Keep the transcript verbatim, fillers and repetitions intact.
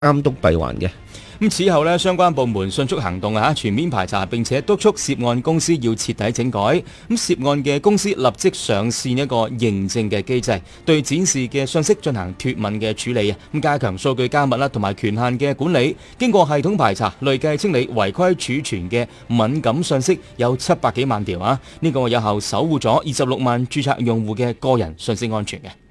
監督閉環嘅。 咁此後咧，相關部門迅速行動啊，全面排查並且督促涉案公司要徹底整改。咁涉案嘅公司立即上線一個認證嘅機制，對展示嘅信息進行脫敏嘅處理啊，咁加強數據加密啦，同埋權限嘅管理。經過系統排查，累計清理違規儲存嘅敏感信息有七百幾萬條啊！呢、這個有效守護咗二十六萬註冊用戶嘅個人信息安全嘅。